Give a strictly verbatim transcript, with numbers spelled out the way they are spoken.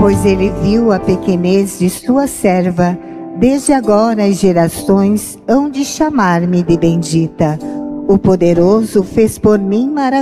pois ele viu a pequenez de sua serva. Desde agora as gerações hão de chamar-me de bendita. O poderoso fez por mim maravilhas.